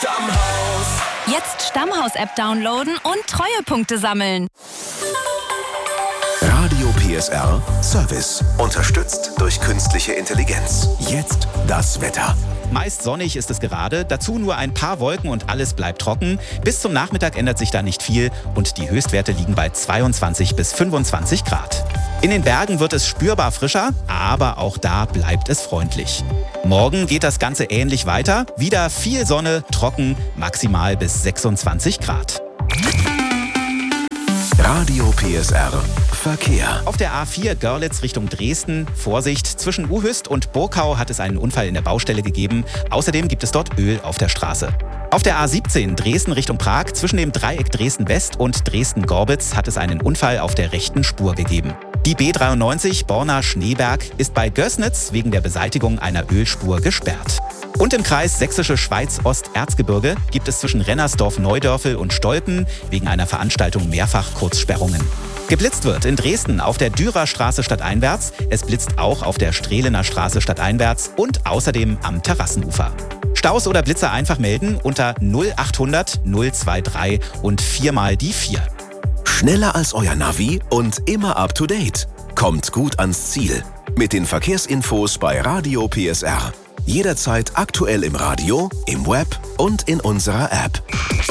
Jetzt Stammhaus-App downloaden und Treuepunkte sammeln. Radio PSR Service. Unterstützt durch künstliche Intelligenz. Jetzt das Wetter. Meist sonnig ist es gerade, dazu nur ein paar Wolken und alles bleibt trocken. Bis zum Nachmittag ändert sich da nicht viel und die Höchstwerte liegen bei 22 bis 25 Grad. In den Bergen wird es spürbar frischer, aber auch da bleibt es freundlich. Morgen geht das Ganze ähnlich weiter. Wieder viel Sonne, trocken, maximal bis 26 Grad. Radio PSR Verkehr. Auf der A4 Görlitz Richtung Dresden, Vorsicht, zwischen Uhüst und Burkau hat es einen Unfall in der Baustelle gegeben. Außerdem gibt es dort Öl auf der Straße. Auf der A17 Dresden Richtung Prag, zwischen dem Dreieck Dresden-West und Dresden-Gorbitz hat es einen Unfall auf der rechten Spur gegeben. Die B93 Borna-Schneeberg ist bei Gößnitz wegen der Beseitigung einer Ölspur gesperrt. Und im Kreis Sächsische Schweiz-Ost-Erzgebirge gibt es zwischen Rennersdorf-Neudörfel und Stolpen wegen einer Veranstaltung mehrfach Kurzsperrungen. Geblitzt wird in Dresden auf der Dürerstraße stadteinwärts, es blitzt auch auf der Strehlener Straße stadteinwärts und außerdem am Terrassenufer. Staus oder Blitzer einfach melden unter 0800 023 und 4 die 4. Schneller als euer Navi und immer up to date. Kommt gut ans Ziel. Mit den Verkehrsinfos bei Radio PSR. Jederzeit aktuell im Radio, im Web und in unserer App.